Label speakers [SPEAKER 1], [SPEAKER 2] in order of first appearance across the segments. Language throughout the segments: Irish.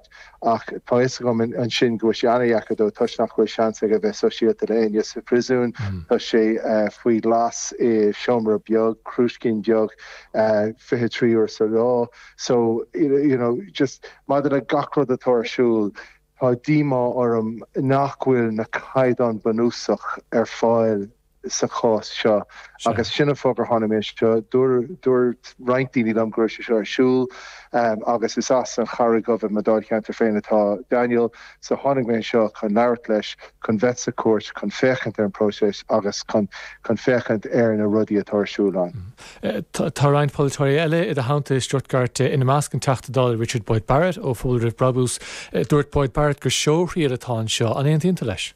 [SPEAKER 1] ceart ach tá is gom an sin go seannaíachcha dó tuis nach chuil seansa go bheith sosiíochtta aine sa prisún tá sé faoi glas I seomra beag cruiscin beag 23 uair sa rá so just mar a gacrod atá siúil tá díma orm nachhfuil na caidan banúsach fáil sa chás seo agus sinna fógur hánaméis seo dúir reintíí am gur seo siúil agus is as an charigah madáid cheantar féin atá Daniel sa hánig mé seo chun leirt leis chun vet sa cuat chun féchant ar an próses agus chun féchant ar na rudí atá siúláin.
[SPEAKER 2] Tá rein polytóí eile I a háanta Stuttgart ina measc an teachtadáil Richard Boyd Barrett ó Fúlrih Brabús dúirt Boyd Barrett gur seoirí atá seo an éontaonnta leis.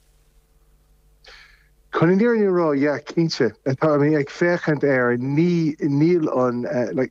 [SPEAKER 1] Con near rá cínte ag féchant níl an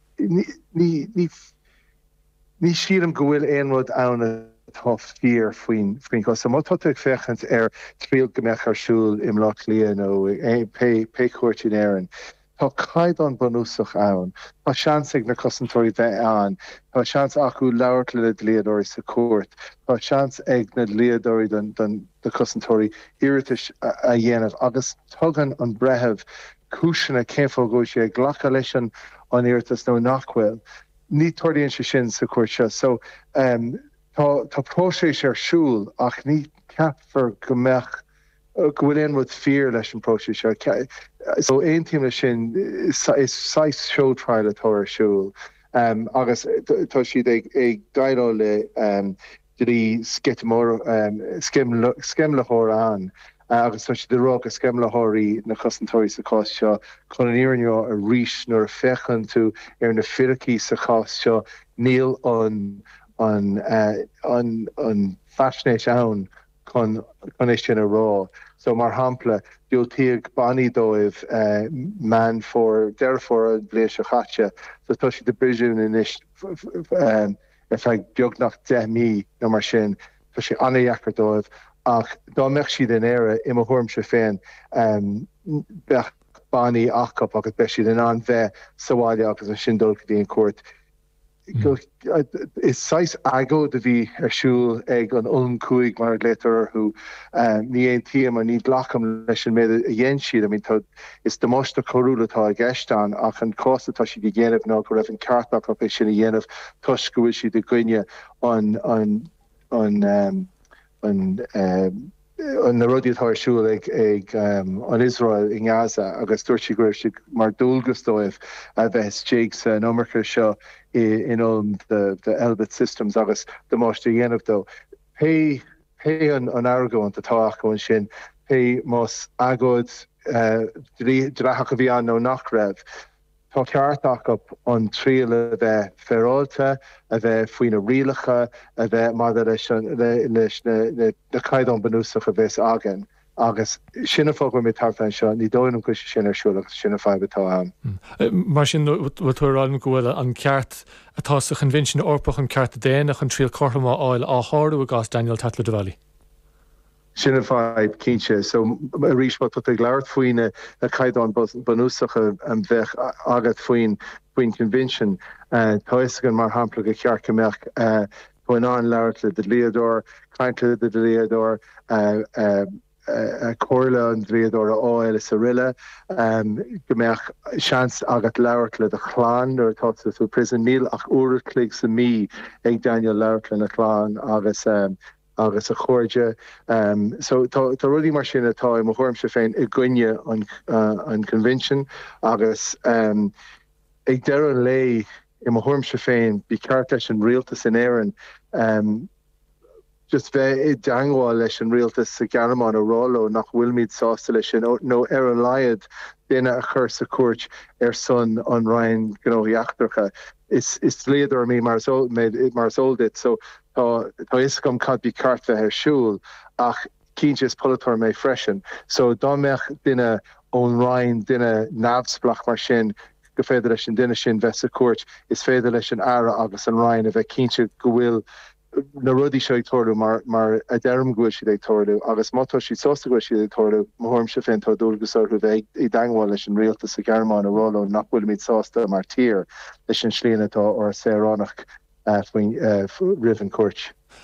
[SPEAKER 1] ní siadm go bhfuil éonrad anna tá fíor faoin cos má tá ag féchant tríal gombeach arsúil im lá líon ó pe cuairtin éan. Tá caiid an banúsach ann, Tá seansig na cosantóirí bheith an, Tá seans acu labhart le léadóirí sa cuat, Tá seans ag na léadóirí den de cosantóirí iritas a dhéanamh agus tugan an brethebh cúisina céimfó go sé ghlacha leis an iritas nó nachhfuil. Ní tuairdaíonn se sin sa cuat seo. So tá próséis ar siúil ach ní ceapfar gombeach gohfuil éonrad fear leis an próséis seo. So ein tíim sin is 6 showtrial atá siúil agus tá siad ag dairá le dí skimlethór an agus tá siad rá a skimlethirí na cosantóirí sa chás seo chun an iarneo a ríis nuair a fechan tú ar na firaí sa chás seo níl an fascnéis ann chun é sin a rá. So mar hampla dúiltíag baní dóibh man for therefore a bléis a chatte so tá si de brisún inis feag beag nach 10 mí nó mar sin tá sé annaíachar dóibh ach dá meach siad in éire im a thuirm se féin bech baní achcap agus be siad in an bheith saháile agus an sin dul go dtíon cuat. Is 6 agó de bhí arsúil ag an cuaig mar létar chu ní éon tíam a ní lacham leis an méad a dhéon siad is de máiste choúlatá a gceistán ach an cóstatá si de dhéanamh ná go raibh an cartach op sin a dhéanamh tuis go bhfuil si de gcuine an na rudítá arsúil ag an Israel in Gaza agus dúirt si gur si mar dúlgus dóibh a bheith téigh sa nómarcha seo in the Elbit systems agus de máiste dhéanamh dó. Pe an agó an táach go sin pe más agóid drácha bhí an nó nach raibh. Tá ceartach up an tríal a bheith feráilte, a bheith faoin na rialacha, a bheith mar leis na caidan banúsach a bheith agan. Agus sinna fóg mé tartan seo ní dóanam go sin arsúil agus sinna fáibetá an.
[SPEAKER 2] Mar sin bhfuilráilm go bhfuil an ceart atá sa convention orpach an ceart a déanach an tríal chorthamá áil áthú a gas Daniel Tatla de Valley.
[SPEAKER 1] Sinna fáib cínte, so a rís má ag leabhart faoine a caidan banúsacha an bheith agat faoin convention tá is gan mar hampla go cearcameach chuin an leabhart le de léador, caiinte de léador choirle an dréador a áil sa riile gombeach seans agat leabhart le de chláán ar tá sú prison níl ach uair clig sa mí ag Daniel leabhart le na chláán agus a chuirde. So tá rudí mar sin atá mo thuirm se féin i gcuine an convention agus ag deir an lei i mo thuirm se féin bí ceart leis an rialtas in éireann just bheith I deangáil leis an rialtas sa Gearmáin a rálo nach bhfuil míad sásta lei sin nó ar an laiad duine a chur sa cuairt ar son an Ryan gnóíachtarcha. Is léadar mí mar soldit, so tá is gom cad bí carta ar siúil ach cínte is polytóir mé freisin. So dá meach duine ón Ryan duine nábsplach mar sin go féidir leis an duine sin bheith sa cuairt is féidir leis an ara agus an Ryan a bheith cínte go bhfuil na rudí se ag torú mar a derm goil si ag torú agus mátá si sósta goil si ag torú mórm se féin tá dúlgusar chu bheith I dangháil leis an rialtas sa Gearmáin a rála nach bhfuil míid sásta mar tír leis an slíanatá or séránach faoin rihan cuairt.